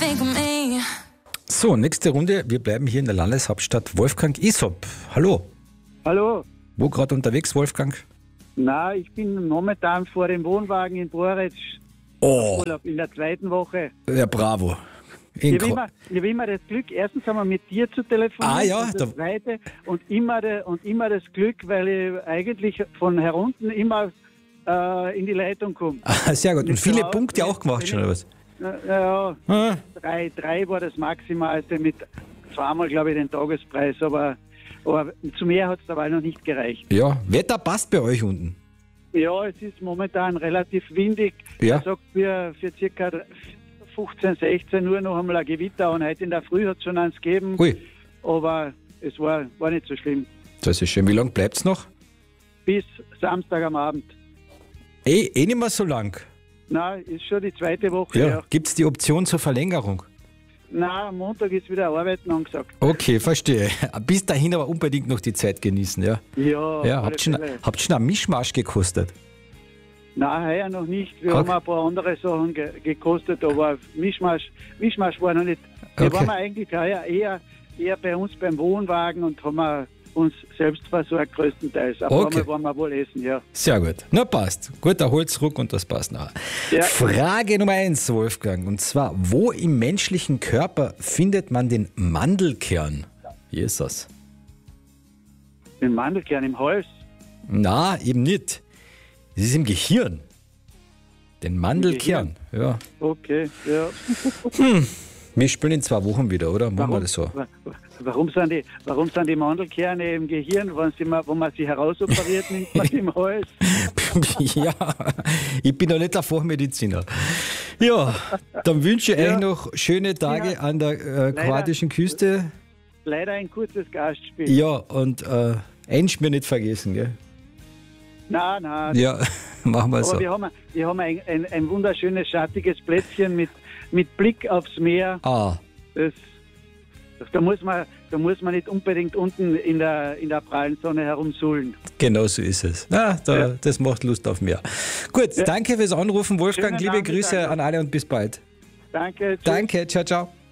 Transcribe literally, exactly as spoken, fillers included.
think of me. So, nächste Runde. Wir bleiben hier in der Landeshauptstadt. Wolfgang Isop. Hallo. Hallo. Wo gerade unterwegs, Wolfgang? Na, ich bin momentan vor dem Wohnwagen in Boritz. Oh. Urlaub in der zweiten Woche. Ja, bravo. Ich habe immer, ich hab immer das Glück, erstens einmal mit dir zu telefonieren. Ah, ja, und, da- das zweite, und, immer de, und immer das Glück, weil ich eigentlich von herunten immer äh, in die Leitung komme. Ah, sehr gut. Und Nicht viele zu Hause, Punkte auch wenn gemacht ich- schon, oder was? Ja, Ah, drei, drei war das Maximalste mit zweimal, glaube ich, den Tagespreis, aber, aber zu mehr hat es dabei noch nicht gereicht. ja, Wetter passt bei euch unten. Ja, es ist momentan relativ windig. Ja. Ich sag, für, für circa fünfzehn, sechzehn Uhr noch einmal ein Gewitter und heute in der Früh hat es schon eins gegeben, Ui, aber es war, war nicht so schlimm. das ist schön. Wie lange bleibt es noch? Bis Samstag am Abend. Eh, eh nicht mehr so lang. Na, ist schon die zweite Woche. Ja. Ja. Gibt es die Option zur Verlängerung? Na, am Montag ist wieder Arbeiten angesagt. Okay, verstehe. Bis dahin aber unbedingt noch die Zeit genießen, ja? Ja, Ja, auf habt schon, alle Fälle. habt schon einen Mischmasch gekostet? Nein, heuer noch nicht. Wir Okay. haben ein paar andere Sachen ge gekostet, aber Mischmasch, Mischmasch war noch nicht. Wir Okay. waren eigentlich heuer eher, eher bei uns beim Wohnwagen und haben wir uns selbst versorgt größtenteils. Aber Okay. einmal waren wir wohl essen, ja. Sehr gut. Na, passt. Gut, der holt zurück und das passt nachher. Ja. Frage Nummer eins, Wolfgang. Und zwar, wo im menschlichen Körper findet man den Mandelkern? Wie ist das? Den Mandelkern im Hals. Na, eben nicht. Es ist im Gehirn. Den Mandelkern. Ja. Okay, ja. Wir spielen in zwei Wochen wieder, oder? Machen wir das so. wa- warum, sind die, warum sind die Mandelkerne im Gehirn, wenn, sie mal, wenn man sie herausoperiert, nimmt man sie im Hals? Ja, ich bin doch nicht der Fachmediziner. Ja, dann wünsche ich Ja. euch noch schöne Tage Ja. an der äh, kroatischen Küste. Leider ein kurzes Gastspiel. Ja, und äh, Endspiel nicht vergessen, gell? Nein, nein. Ja, machen wir Aber so. wir haben, wir haben ein, ein, ein wunderschönes, schattiges Plätzchen mit, mit Blick aufs Meer. Ah, Das, da, muss man, da muss man nicht unbedingt unten in der, in der prallen Sonne herumsuhlen. genau so ist es. Na, da, Ja. das macht Lust auf mehr. Gut, danke fürs Anrufen, Wolfgang. Schönen Liebe Nachmittag Grüße noch. an alle und bis bald. Danke. Tschüss. Danke, ciao, ciao.